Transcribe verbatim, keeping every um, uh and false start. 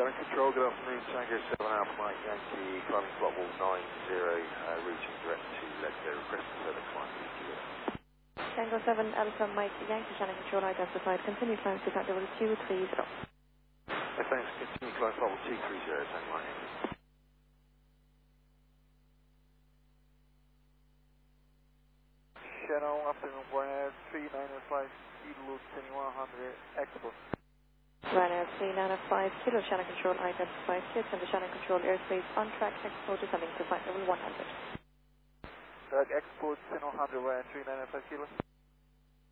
Channel Control, good afternoon, Tango seven Alpha Mike Yankee, climbing slot wall nine zero, uh, routing direct to Lego, request further climb to Kilo. Tango seven Alpha Mike Yankee, Channel Control identified, continue climb to Tango two three zero. Uh, thanks, continue climb slot wall two three zero, Tango Mike Yankee. Channel, afternoon, Ryanair three nine five, Kilo twenty-one hundred, export. Ryanair three nine five, Kilo Channel Control identified, clear to the Channel Control airspace on track, export descending to flight level one hundred. Doug, export ten one hundred, Ryanair three nine five, Kilo.